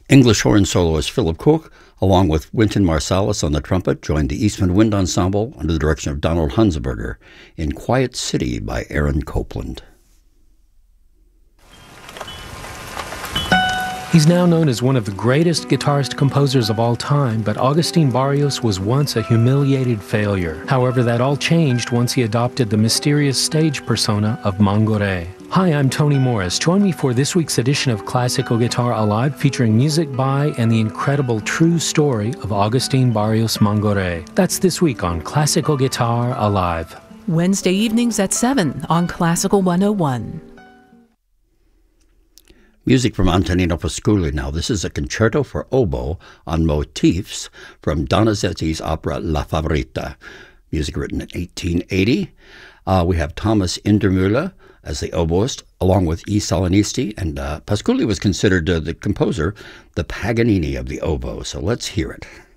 English horn soloist Philip Cook, along with Wynton Marsalis on the trumpet, joined the Eastman Wind Ensemble under the direction of Donald Hunsberger in Quiet City by Aaron Copland. He's now known as one of the greatest guitarist composers of all time, but Agustin Barrios was once a humiliated failure. However, that all changed once he adopted the mysterious stage persona of Mangoré. Hi, I'm Tony Morris. Join me for this week's edition of Classical Guitar Alive, featuring music by and the incredible true story of Agustin Barrios Mangoré. That's this week on Classical Guitar Alive. Wednesday evenings at 7 on Classical 101. Music from Antonino Pasculi now. This is a concerto for oboe on motifs from Donizetti's opera La Favorita. Music written in 1880. We have Thomas Indermüller as the oboist, along with E. Salinisti, and Pasculi was considered the composer, the Paganini of the oboe. So let's hear it.